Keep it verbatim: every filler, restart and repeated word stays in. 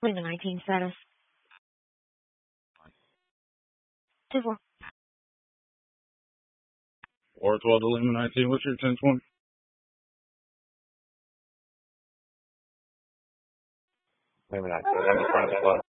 Lima nineteen status. two four. four twelve to Lima nineteen, what's your ten twenty? Lima nineteen, I'm just trying to flow.